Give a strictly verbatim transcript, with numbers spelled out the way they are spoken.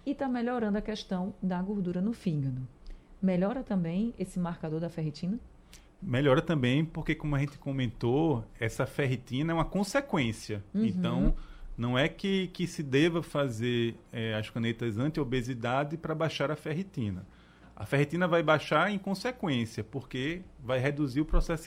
e está melhorando a questão da gordura no fígado. Melhora também esse marcador da ferritina? Melhora também porque, como a gente comentou, essa ferritina é uma consequência. Uhum. Então, não é que, que se deva fazer é, as canetas anti-obesidade para baixar a ferritina. A ferritina vai baixar em consequência, porque vai reduzir o processo